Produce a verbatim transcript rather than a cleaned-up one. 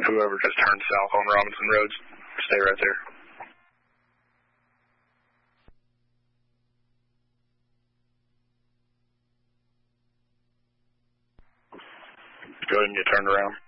whoever just turned south on Robinson Road, stay right there. Go ahead and get turned around.